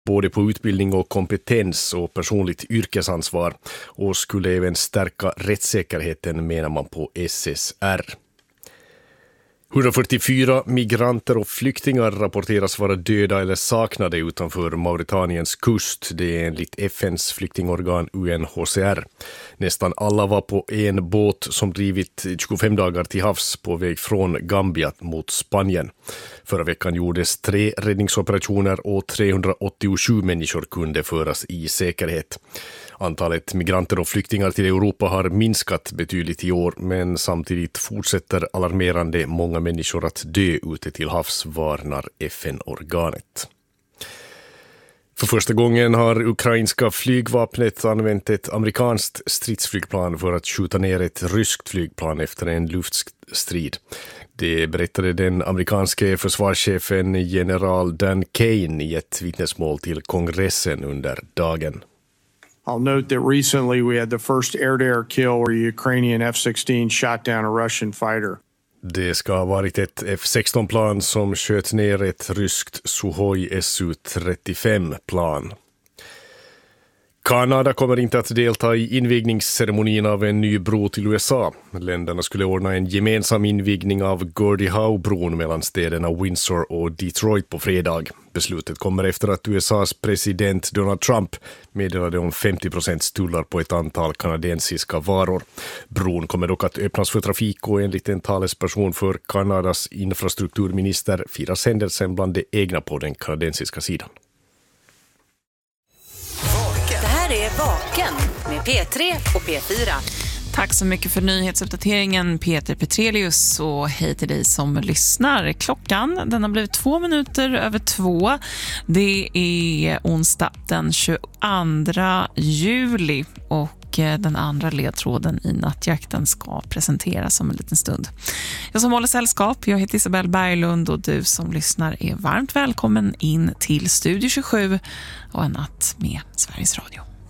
både på utbildning och kompetens och personligt yrkesansvar och skulle även stärka rättssäkerheten, menar man på SSR. 144 migranter och flyktingar rapporteras vara döda eller saknade utanför Mauretaniens kust. Det är enligt FNs flyktingorgan UNHCR. Nästan alla var på en båt som drivit 25 dagar till havs på väg från Gambia mot Spanien. Förra veckan gjordes 3 räddningsoperationer och 387 människor kunde föras i säkerhet. Antalet migranter och flyktingar till Europa har minskat betydligt i år, men samtidigt fortsätter alarmerande många människor att dö ute till havs, varnar FN-organet. För första gången har ukrainska flygvapnet använt ett amerikanskt stridsflygplan för att skjuta ner ett ryskt flygplan efter en luftstrid. Det berättade den amerikanske försvarschefen general Dan Kane i ett vittnesmål till kongressen under dagen. I'll note that recently we had the first air-to-air kill where a Ukrainian F-16 shot down a Russian fighter. Det ska ha varit ett F-16-plan som sköt ner ett ryskt Suhoi Su-35-plan. Kanada kommer inte att delta i invigningsceremonin av en ny bro till USA. Länderna skulle ordna en gemensam invigning av Gordie Howe-bron mellan städerna Windsor och Detroit på fredag. Beslutet kommer efter att USAs president Donald Trump meddelade om 50% tullar på ett antal kanadensiska varor. Bron kommer dock att öppnas för trafik och enligt en talesperson för Kanadas infrastrukturminister firas händelsen bland de egna på den kanadensiska sidan. Det är Vaken med P3 och P4. Tack så mycket för nyhetsuppdateringen, Peter Petrelius, och hej till dig som lyssnar. Klockan, den har blivit 2 minuter över 2. Det är onsdag den 22 juli och den andra ledtråden i nattjakten ska presenteras om en liten stund. Jag som håller sällskap, jag heter Isabel Berglund och du som lyssnar är varmt välkommen in till Studio 27 och en natt med Sveriges Radio.